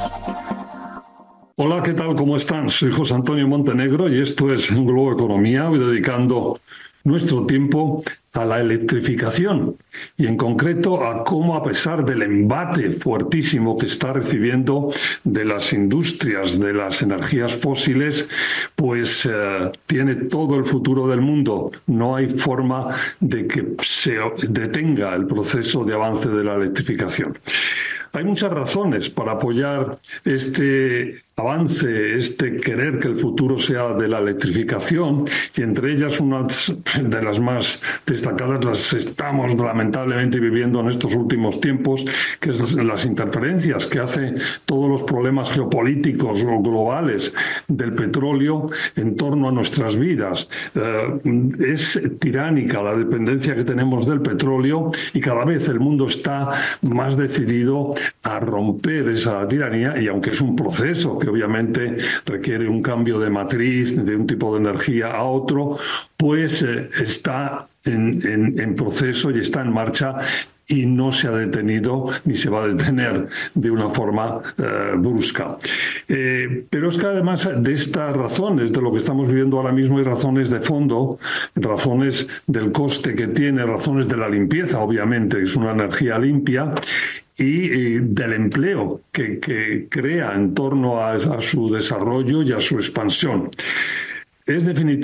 Hola, ¿qué tal? ¿Cómo están? Soy José Antonio Montenegro y esto es Globo Economía, hoy dedicando nuestro tiempo a la electrificación y en concreto a cómo, a pesar del embate fuertísimo que está recibiendo de las industrias de las energías fósiles, pues tiene todo el futuro del mundo. No hay forma de que se detenga el proceso de avance de la electrificación. Hay muchas razones para apoyar este avance, este querer que el futuro sea de la electrificación, y entre ellas una de las más destacadas las estamos lamentablemente viviendo en estos últimos tiempos, que es las interferencias que hace todos los problemas geopolíticos o globales del petróleo en torno a nuestras vidas. Es tiránica la dependencia que tenemos del petróleo y cada vez el mundo está más decidido a romper esa tiranía, y aunque es un proceso que obviamente requiere un cambio de matriz, de un tipo de energía a otro, pues está en proceso y está en marcha y no se ha detenido ni se va a detener de una forma brusca. Pero es que además de estas razones, de lo que estamos viviendo ahora mismo, hay razones de fondo, razones del coste que tiene, razones de la limpieza, obviamente, es una energía limpia, y del empleo que crea en torno a su desarrollo y a su expansión. Es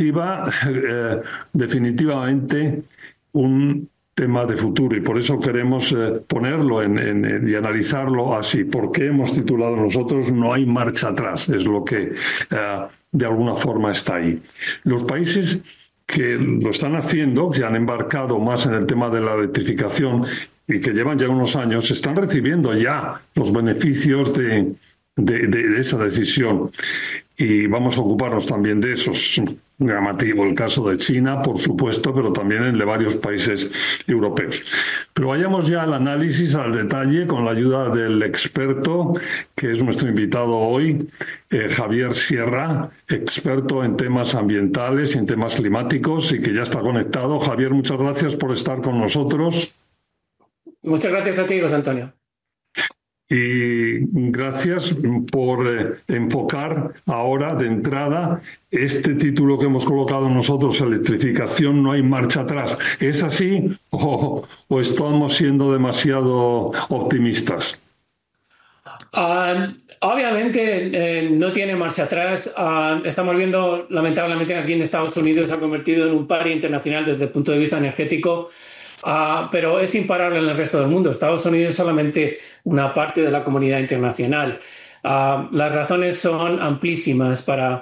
definitivamente un tema de futuro y por eso queremos ponerlo y analizarlo así. ¿Por qué hemos titulado nosotros No hay marcha atrás? Es lo que de alguna forma está ahí. Los países que lo están haciendo, que se han embarcado más en el tema de la electrificación y que llevan ya unos años, están recibiendo ya los beneficios de esa decisión. Y vamos a ocuparnos también de eso. Es llamativo el caso de China, por supuesto, pero también el de varios países europeos. Pero vayamos ya al análisis, al detalle, con la ayuda del experto, que es nuestro invitado hoy, Javier Sierra, experto en temas ambientales y en temas climáticos, y que ya está conectado. Javier, muchas gracias por estar con nosotros. Muchas gracias a ti, José Antonio. Y gracias por enfocar ahora de entrada este título que hemos colocado nosotros, Electrificación, no hay marcha atrás. ¿Es así o estamos siendo demasiado optimistas? Obviamente no tiene marcha atrás. Estamos viendo, lamentablemente, que aquí en Estados Unidos se ha convertido en un paria internacional desde el punto de vista energético. Pero es imparable en el resto del mundo. Estados Unidos es solamente una parte de la comunidad internacional. Las razones son amplísimas para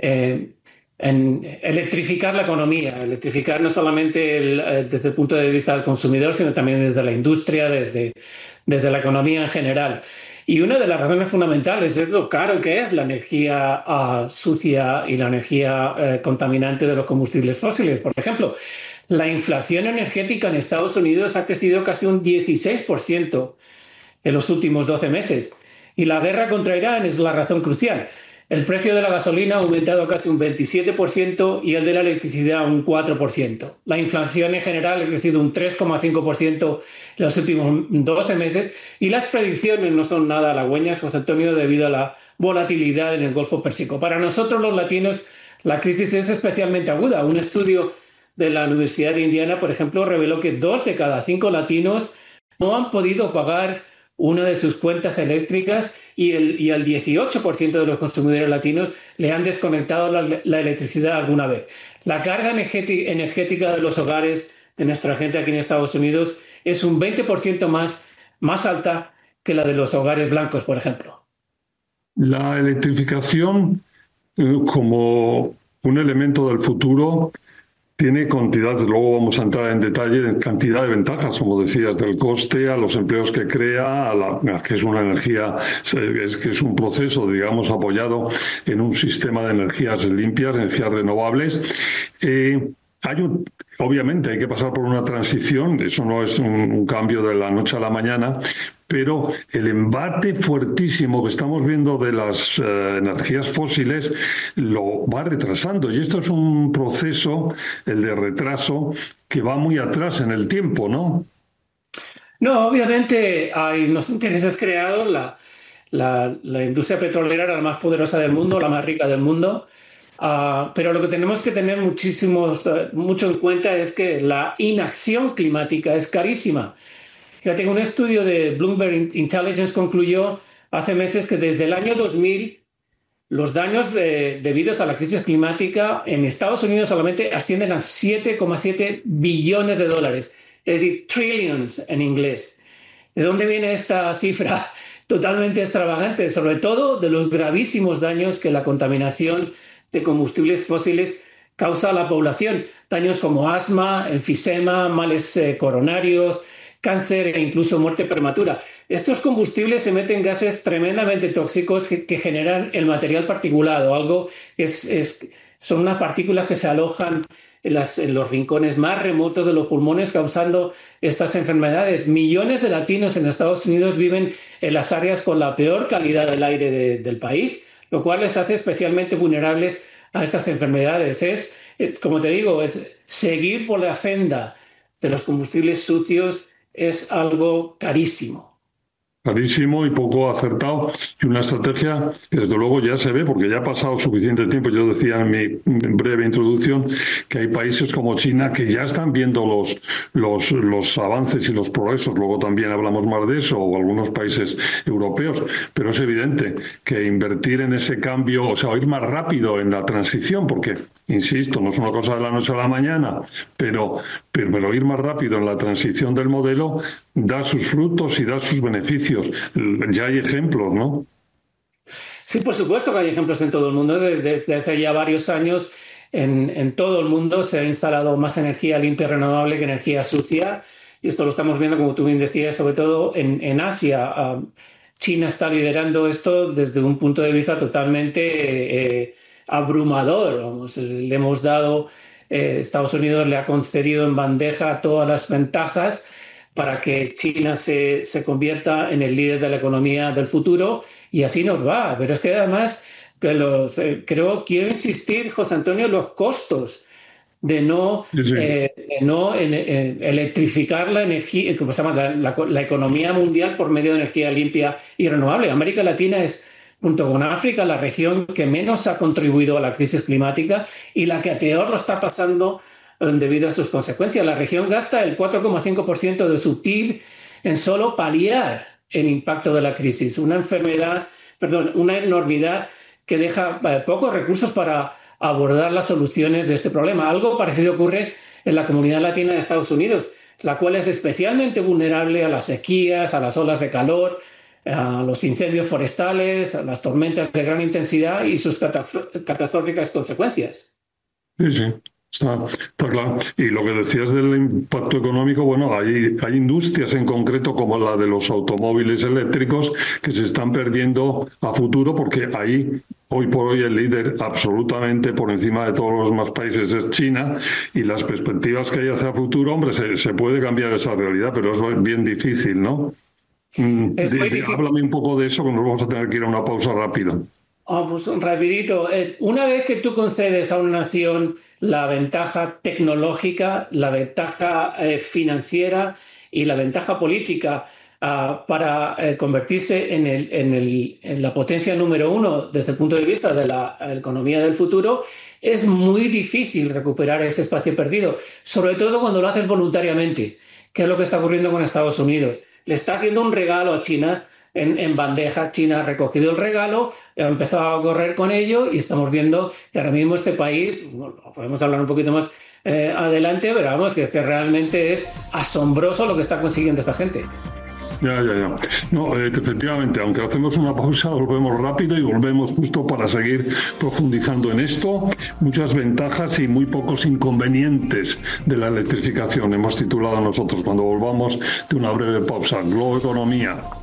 electrificar la economía, electrificar no solamente desde el punto de vista del consumidor, sino también desde la industria, desde la economía en general. Y una de las razones fundamentales es lo caro que es la energía sucia y la energía contaminante de los combustibles fósiles. Por ejemplo, la inflación energética en Estados Unidos ha crecido casi un 16% en los últimos 12 meses. Y la guerra contra Irán es la razón crucial. El precio de la gasolina ha aumentado casi un 27% y el de la electricidad un 4%. La inflación en general ha crecido un 3,5% en los últimos 12 meses y las predicciones no son nada halagüeñas, José Antonio, debido a la volatilidad en el Golfo Pérsico. Para nosotros los latinos la crisis es especialmente aguda. Un estudio de la Universidad de Indiana, por ejemplo, reveló que 2 de cada 5 latinos no han podido pagar una de sus cuentas eléctricas y el 18% de los consumidores latinos le han desconectado la electricidad alguna vez. La carga energética de los hogares de nuestra gente aquí en Estados Unidos es un 20% más alta que la de los hogares blancos, por ejemplo. La electrificación como un elemento del futuro tiene cantidad, luego vamos a entrar en detalle, en cantidad de ventajas, como decías, del coste, a los empleos que crea, a que es una energía, que es un proceso, digamos, apoyado en un sistema de energías limpias, energías renovables. Obviamente hay que pasar por una transición, eso no es un cambio de la noche a la mañana, pero el embate fuertísimo que estamos viendo de las energías fósiles lo va retrasando. Y esto es un proceso, el de retraso, que va muy atrás en el tiempo, ¿no? No, obviamente hay unos intereses creados. la industria petrolera era la más poderosa del mundo, la más rica del mundo. Pero lo que tenemos que tener mucho en cuenta es que la inacción climática es carísima. Fíjate, un estudio de Bloomberg Intelligence concluyó hace meses que desde el año 2000 los daños debidos a la crisis climática en Estados Unidos solamente ascienden a 7,7 billones de dólares, es decir, trillions en inglés. ¿De dónde viene esta cifra totalmente extravagante? Sobre todo de los gravísimos daños que la contaminación de combustibles fósiles causa a la población. Daños como asma, enfisema, males coronarios, cáncer e incluso muerte prematura. Estos combustibles emiten gases tremendamente tóxicos que generan el material particulado, algo que son unas partículas que se alojan en los rincones más remotos de los pulmones, causando estas enfermedades. Millones de latinos en Estados Unidos viven en las áreas con la peor calidad del aire del país, lo cual les hace especialmente vulnerables a estas enfermedades. Como te digo, seguir por la senda de los combustibles sucios es algo carísimo. Carísimo y poco acertado, y una estrategia que desde luego ya se ve, porque ya ha pasado suficiente tiempo. Yo decía en mi breve introducción que hay países como China que ya están viendo los avances y los progresos. Luego también hablamos más de eso, o algunos países europeos, pero es evidente que invertir en ese cambio, o sea, ir más rápido en la transición, porque, insisto, no es una cosa de la noche a la mañana, pero ir más rápido en la transición del modelo da sus frutos y da sus beneficios. Ya hay ejemplos, ¿no? Sí, por supuesto que hay ejemplos en todo el mundo. Desde hace ya varios años en todo el mundo se ha instalado más energía limpia y renovable que energía sucia. Y esto lo estamos viendo, como tú bien decías, sobre todo en Asia. China está liderando esto desde un punto de vista totalmente abrumador. Vamos, le hemos dado, Estados Unidos le ha concedido en bandeja todas las ventajas para que China se convierta en el líder de la economía del futuro, y así nos va. Pero es que además, quiero insistir, José Antonio, los costos de no electrificar la energía, ¿cómo se llama? La economía mundial por medio de energía limpia y renovable. América Latina es, junto con África, la región que menos ha contribuido a la crisis climática y la que peor lo está pasando debido a sus consecuencias. La región gasta el 4,5% de su PIB en solo paliar el impacto de la crisis. Una enormidad que deja pocos recursos para abordar las soluciones de este problema. Algo parecido ocurre en la comunidad latina de Estados Unidos, la cual es especialmente vulnerable a las sequías, a las olas de calor, a los incendios forestales, a las tormentas de gran intensidad y sus catastróficas consecuencias. Sí. Está claro. Y lo que decías del impacto económico, bueno, hay industrias en concreto como la de los automóviles eléctricos que se están perdiendo a futuro, porque ahí hoy por hoy el líder absolutamente por encima de todos los demás países es China, y las perspectivas que hay hacia futuro, hombre, se puede cambiar esa realidad, pero es bien difícil, ¿no? Háblame un poco de eso, que nos vamos a tener que ir a una pausa rápida. Pues rapidito. Una vez que tú concedes a una nación la ventaja tecnológica, la ventaja financiera y la ventaja política para convertirse en la potencia número uno desde el punto de vista de la economía del futuro, es muy difícil recuperar ese espacio perdido, sobre todo cuando lo haces voluntariamente, que es lo que está ocurriendo con Estados Unidos. Le está haciendo un regalo a China en bandeja. China ha recogido el regalo, ha empezado a correr con ello, y estamos viendo que ahora mismo este país, bueno, podemos hablar un poquito más adelante, pero vamos, que realmente es asombroso lo que está consiguiendo esta gente. Ya. No, efectivamente, aunque hacemos una pausa, volvemos rápido y volvemos justo para seguir profundizando en esto. Muchas ventajas y muy pocos inconvenientes de la electrificación, hemos titulado nosotros, cuando volvamos de una breve pausa. Globo Economía.